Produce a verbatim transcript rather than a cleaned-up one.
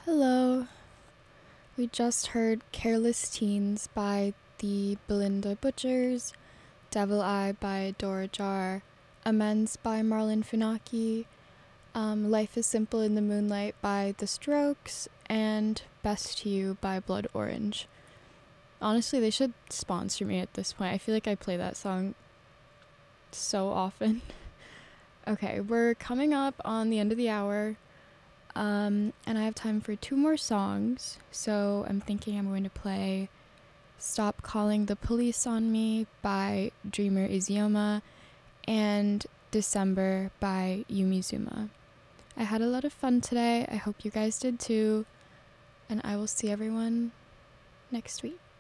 Hello. We just heard Careless Teens by the Belinda Butchers, Devil Eye by Dora Jar, Amends by Marlon Funaki, um, Life is Simple in the Moonlight by The Strokes, and Best to You by Blood Orange. Honestly, they should sponsor me at this point. I feel like I play that song so often. Okay, we're coming up on the end of the hour. Um, and I have time for two more songs, so I'm thinking I'm going to play Stop Calling the Police on Me by Dreamer Izioma and December by Yumizuma. I had a lot of fun today. I hope you guys did too, and I will see everyone next week.